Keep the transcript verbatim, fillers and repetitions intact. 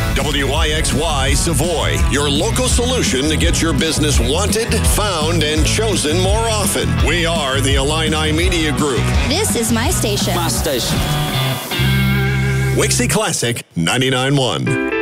W I X Y Savoy, your local solution to get your business wanted, found, and chosen more often. We are the Illini Media Group. This is my station. My station. Wixie Classic ninety-nine point one.